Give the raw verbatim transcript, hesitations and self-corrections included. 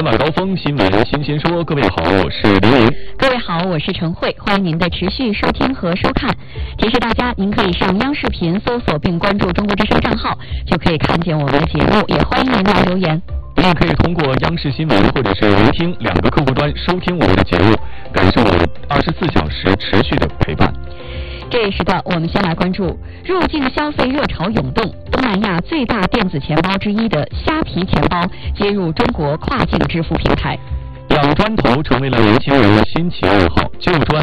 晚高峰新闻新鲜说，各位好，我是刘莹。 各位好，我是陈慧，欢迎您的持续收听和收看。提示大家，您可以上央视频搜索并关注中国之声账号，就可以看见我们的节目，也欢迎您来留言。 您也可以通过央视新闻或者是聆听两个客户端收听我们的节目，感受我们二十四小时持续的陪伴。 这一时段，我们先来关注入境消费热潮涌动，东南亚最大电子钱包之一的虾皮钱包接入中国跨境支付平台。 养砖头成为了年轻人的新奇爱好，旧砖